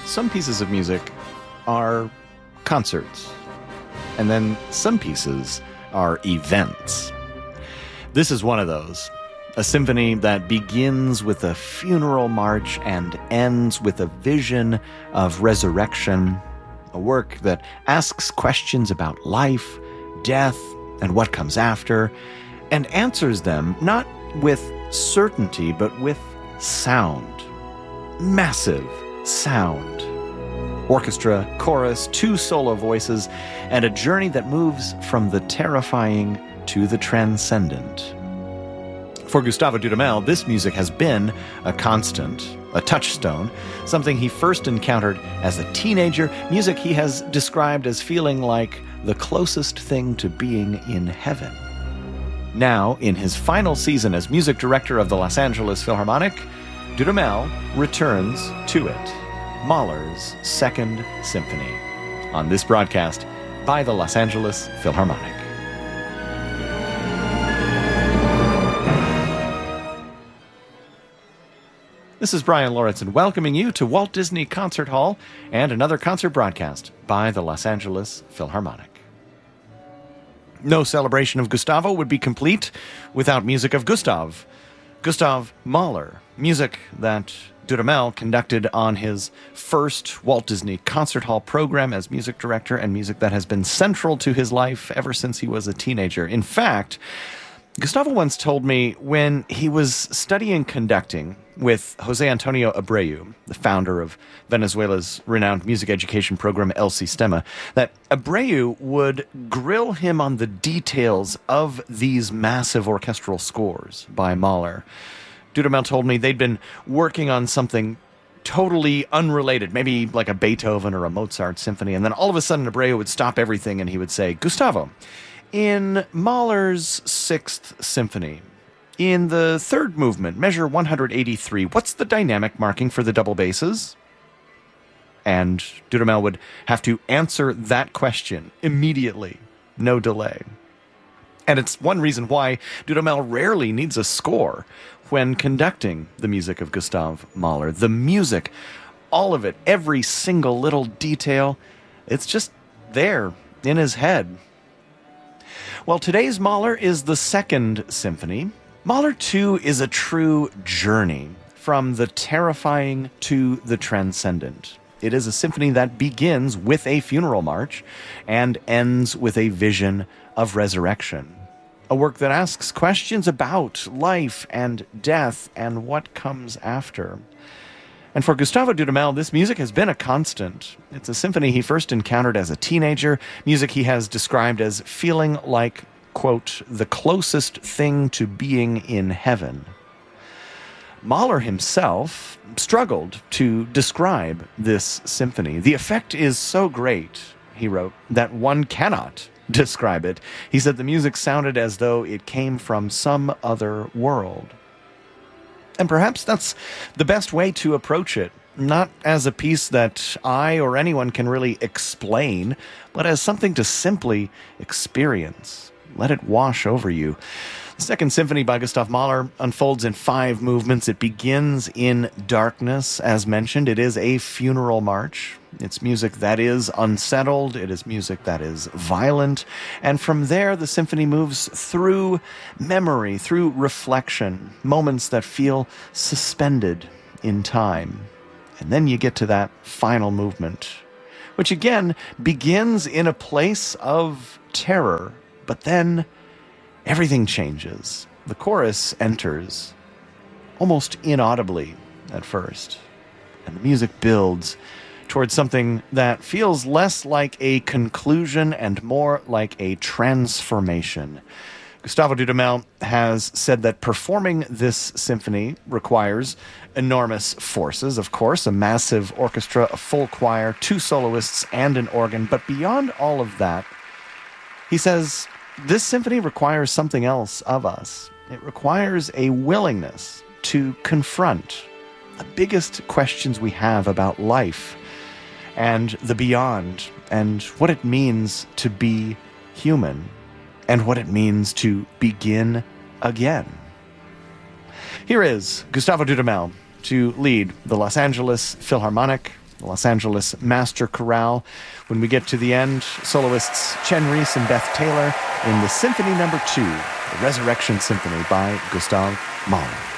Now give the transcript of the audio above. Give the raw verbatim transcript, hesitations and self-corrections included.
some pieces of music are concerts, and then some pieces are events. This is one of those. A symphony that begins with a funeral march and ends with a vision of resurrection. A work that asks questions about life, death, and what comes after, and answers them not with certainty, but with sound. Massive sound. Orchestra, chorus, two solo voices, and a journey that moves from the terrifying to the transcendent. For Gustavo Dudamel, this music has been a constant, a touchstone, something he first encountered as a teenager, music he has described as feeling like the closest thing to being in heaven. Now, in his final season as music director of the Los Angeles Philharmonic, Dudamel returns to it, Mahler's Second Symphony, on this broadcast by the Los Angeles Philharmonic. This is Brian Lauritsen welcoming you to Walt Disney Concert Hall and another concert broadcast by the Los Angeles Philharmonic. No celebration of Gustavo would be complete without music of Gustav. Gustav Mahler, music that Dudamel conducted on his first Walt Disney Concert Hall program as music director, and music that has been central to his life ever since he was a teenager. In fact, Gustavo once told me when he was studying conducting with Jose Antonio Abreu, the founder of Venezuela's renowned music education program El Sistema, that Abreu would grill him on the details of these massive orchestral scores by Mahler. Dudamel told me they'd been working on something totally unrelated, maybe like a Beethoven or a Mozart symphony, and then all of a sudden Abreu would stop everything and he would say, "Gustavo, in Mahler's Sixth Symphony, in the third movement, measure one hundred eighty-three, what's the dynamic marking for the double basses?" And Dudamel would have to answer that question immediately, no delay. And it's one reason why Dudamel rarely needs a score when conducting the music of Gustav Mahler. The music, all of it, every single little detail, it's just there in his head. Well, today's Mahler is the Second Symphony. Mahler two is a true journey from the terrifying to the transcendent. It is a symphony that begins with a funeral march and ends with a vision of resurrection. A work that asks questions about life and death and what comes after. And for Gustavo Dudamel, this music has been a constant. It's a symphony he first encountered as a teenager, music he has described as feeling like, quote, the closest thing to being in heaven. Mahler himself struggled to describe this symphony. The effect is so great, he wrote, that one cannot describe it. He said the music sounded as though it came from some other world. And perhaps that's the best way to approach it, not as a piece that I or anyone can really explain, but as something to simply experience. Let it wash over you. The Second Symphony by Gustav Mahler unfolds in five movements. It begins in darkness, as mentioned. It is a funeral march. It's music that is unsettled. It is music that is violent. And from there, the symphony moves through memory, through reflection, moments that feel suspended in time. And then you get to that final movement, which again begins in a place of terror, but then everything changes. The chorus enters, almost inaudibly at first, and the music builds towards something that feels less like a conclusion and more like a transformation. Gustavo Dudamel has said that performing this symphony requires enormous forces, of course, a massive orchestra, a full choir, two soloists, and an organ. But beyond all of that, he says, this symphony requires something else of us. It requires a willingness to confront the biggest questions we have about life and the beyond, and what it means to be human, and what it means to begin again. Here is Gustavo Dudamel to lead the Los Angeles Philharmonic the Los Angeles Master Chorale. When we get to the end, soloists Chen Reese and Beth Taylor in the Symphony Number Two, the Resurrection Symphony by Gustav Mahler.